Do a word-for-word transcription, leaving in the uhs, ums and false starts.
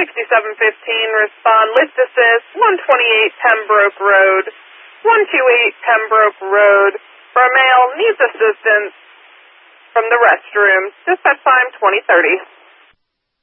sixty-seven fifteen, respond, lift assist, one twenty-eight Pembroke Road, one twenty-eight Pembroke Road, for a male, needs assistance from the restroom. Dispatch time twenty thirty.